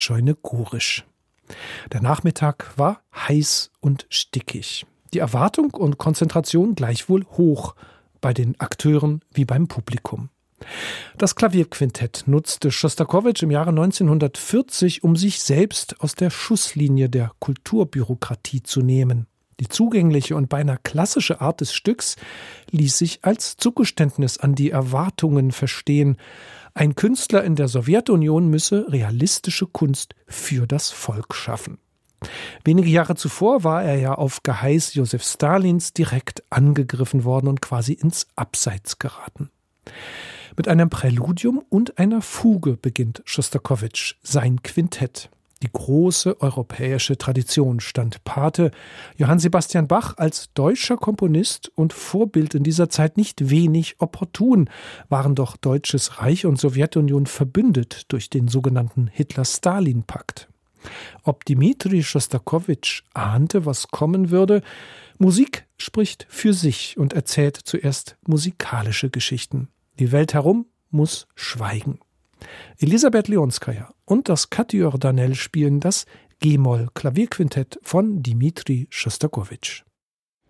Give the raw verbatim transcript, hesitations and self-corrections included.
Scheune-Gorisch. Der Nachmittag war heiß und stickig. Die Erwartung und Konzentration gleichwohl hoch, bei den Akteuren wie beim Publikum. Das Klavierquintett nutzte Schostakowitsch im Jahre neunzehnhundertvierzig, um sich selbst aus der Schusslinie der Kulturbürokratie zu nehmen. Die zugängliche und beinahe klassische Art des Stücks ließ sich als Zugeständnis an die Erwartungen verstehen. Ein Künstler in der Sowjetunion müsse realistische Kunst für das Volk schaffen. Wenige Jahre zuvor war er ja auf Geheiß Josef Stalins direkt angegriffen worden und quasi ins Abseits geraten. Mit einem Präludium und einer Fuge beginnt Schostakowitsch sein Quintett. Die große europäische Tradition stand Pate Johann Sebastian Bach als deutscher Komponist und Vorbild in dieser Zeit nicht wenig opportun, waren doch Deutsches Reich und Sowjetunion verbündet durch den sogenannten Hitler-Stalin-Pakt. Ob Dmitri Schostakowitsch ahnte, was kommen würde? Musik spricht für sich und erzählt zuerst musikalische Geschichten. Die Welt herum muss schweigen. Elisabeth Leonskaja und das Quatuor d'Anel spielen das G-Moll-Klavierquintett von Dmitri Schostakowitsch.